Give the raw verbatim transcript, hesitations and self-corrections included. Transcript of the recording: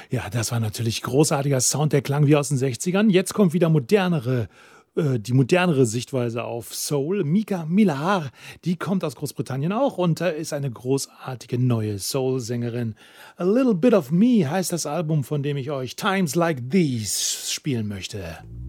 Ja, das war natürlich großartiger Sound, der klang wie aus den Sechzigern. Jetzt kommt wieder modernere äh, die modernere Sichtweise auf Soul. Mika Millar, die kommt aus Großbritannien auch und, äh, ist eine großartige neue Soul-Sängerin. „A Little Bit of Me" heißt das Album, von dem ich euch „Times Like These" spielen möchte.